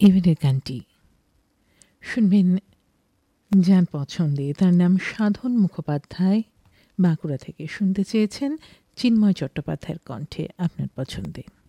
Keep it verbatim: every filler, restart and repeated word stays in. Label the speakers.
Speaker 1: এবারের গানটি শুনবেন যার পছন্দে, তার নাম সাধন মুখোপাধ্যায়, বাঁকুড়া থেকে। শুনতে চেয়েছেন চিন্ময় চট্টোপাধ্যায়ের কণ্ঠে আপনার পছন্দে।